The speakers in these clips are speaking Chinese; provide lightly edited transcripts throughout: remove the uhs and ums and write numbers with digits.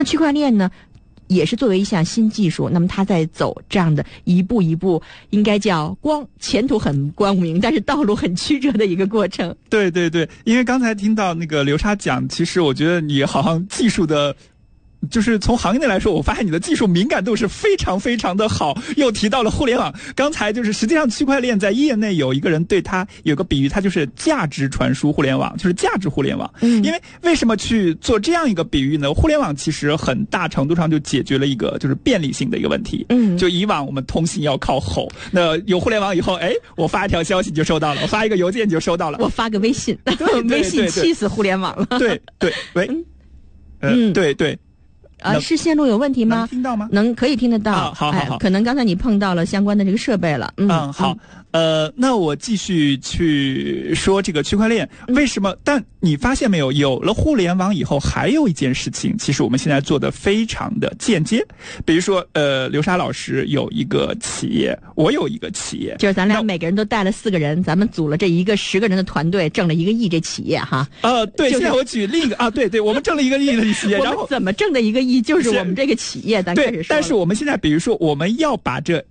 区块链呢也是作为一项新技术，那么它在走这样的一步一步，应该叫前途很光明，但是道路很曲折的一个过程。 对对对，因为刚才听到那个刘莎讲，其实我觉得你好像技术的。就是从行业内来说，我发现你的技术敏感度是非常非常的好，又提到了互联网。刚才就是实际上区块链在业内有一个人对它有个比喻，它就是价值传输互联网，就是价值互联网。因为什么去做这样一个比喻呢？互联网其实很大程度上就解决了一个就是便利性的一个问题。就以往我们通信要靠吼，那有互联网以后，我发一条消息就收到了，我发一个邮件就收到了， 我发个微信，微信气死互联网了。 对对，喂，对对。 是线路有问题吗？ 能听到吗？ 可以听得到。 好， 可能刚才你碰到了相关的这个设备了。 好。那我继续去说这个区块链为什么？但你发现没有，有了互联网以后，还有一件事情，其实我们现在做的非常的间接。比如说，刘莎老师有一个企业，我有一个企业， 就是咱俩每个人都带了4个人，咱们组了这一个10个人的团队，挣了1个亿这企业哈。 对，现在我举另一个对，我们挣了1个亿的企业，然后怎么挣的1个亿，就是我们这个企业。咱开始说。 对，但是我们现在，比如说，我们要把这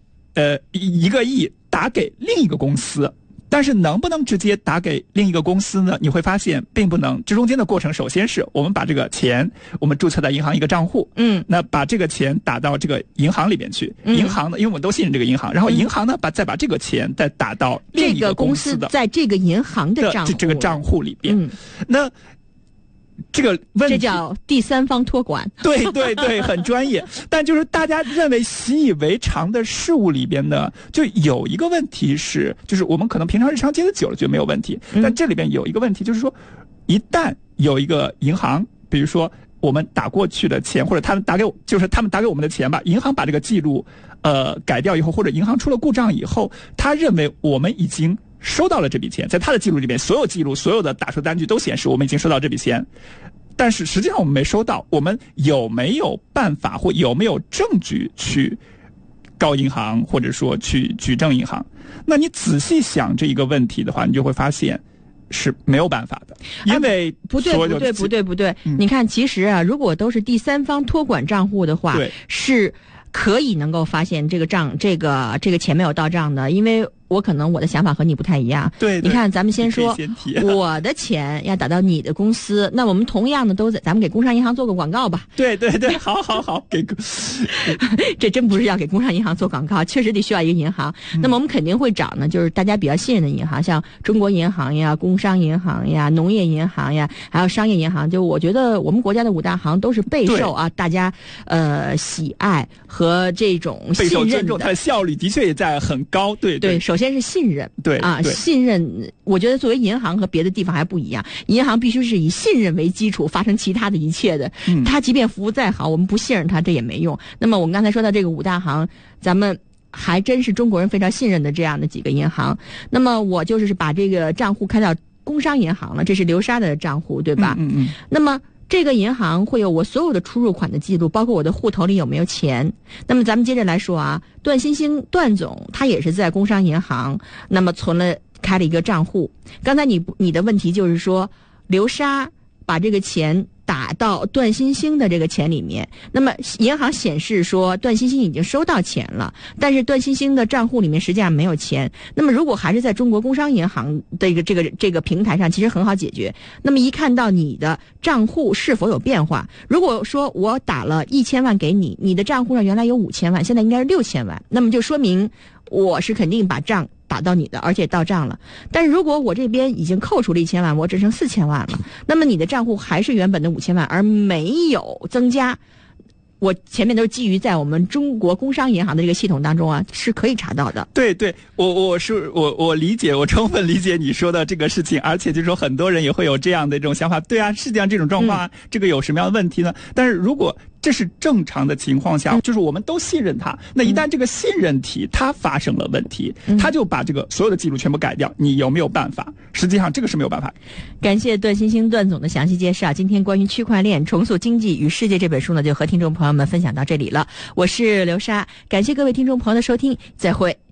1个亿打给另一个公司，但是能不能直接打给另一个公司呢？你会发现并不能。这中间的过程，首先是我们把这个钱，我们注册在银行一个账户，那把这个钱打到这个银行里边去，银行呢，因为我们都信任这个银行，然后银行呢再把这个钱再打到另一个公司的在这个银行的账户这个账户里边，那。这个问题， 这叫第三方托管。 对对对，很专业。但就是大家认为习以为常的事物里边呢，就有一个问题是，就是我们可能平常日常接的久了觉得没有问题，但这里边有一个问题，就是说，一旦有一个银行，比如说我们打过去的钱，或者他们打给我们的钱吧，银行把这个记录改掉以后，或者银行出了故障以后，他认为我们已经收到了这笔钱，在他的记录里面，所有记录、所有的打出单据都显示我们已经收到这笔钱，但是实际上我们没收到。我们有没有办法或有没有证据去告银行，或者说去举证银行？那你仔细想这一个问题的话，你就会发现是没有办法的，因为不对，你看，其实啊，如果都是第三方托管账户的话，是可以能够发现这个钱没有到账的，因为我的想法和你不太一样。 对， 你看，咱们先说我的钱要打到你的公司，那我们同样的咱们给工商银行做个广告吧。 对对对，好，给这真不是要给工商银行做广告，确实得需要一个银行。那么我们肯定会找呢，就是大家比较信任的银行，像中国银行呀、工商银行呀、农业银行呀，还有商业银行。就我觉得我们国家的5大行都是备受大家喜爱和这种信任的，备受尊重， 它的效率的确也在很高。对， 首先是信任， 对信任。我觉得作为银行和别的地方还不一样，银行必须是以信任为基础，发生其他的一切的。它即便服务再好，我们不信任它，这也没用。那么我们刚才说到这个5大行，咱们还真是中国人非常信任的这样的几个银行。那么我就是把这个账户开到工商银行了，这是刘莎的账户，对吧？那么这个银行会有我所有的出入款的记录，包括我的户头里有没有钱。那么咱们接着来说啊，段欣欣段总他也是在工商银行，那么开了一个账户。刚才你的问题就是说，刘莎把这个钱打到段欣欣的这个钱里面，那么银行显示说段欣欣已经收到钱了，但是段欣欣的账户里面实际上没有钱。那么如果还是在中国工商银行的这个平台上，其实很好解决。那么一看到你的账户是否有变化，如果说我打了1000万给你，你的账户上原来有5000万，现在应该是6000万，那么就说明我是肯定把账打到你的，而且到账了。但是如果我这边已经扣除了1000万，我只剩4000万了，那么你的账户还是原本的5000万，而没有增加。我前面都是基于在我们中国工商银行的这个系统当中啊，是可以查到的。 对，我理解，我充分理解你说的这个事情，而且就是说很多人也会有这样的这种想法。对啊，是这样这种状况，这个有什么样的问题呢？但是如果这是正常的情况下，就是我们都信任他。那一旦这个信任体它发生了问题，他就把这个所有的记录全部改掉。你有没有办法？实际上这个是没有办法。 感谢段欣欣段总的详细介绍。今天关于区块链重塑经济与世界这本书呢，就和听众朋友们分享到这里了。我是刘莎，感谢各位听众朋友的收听，再会。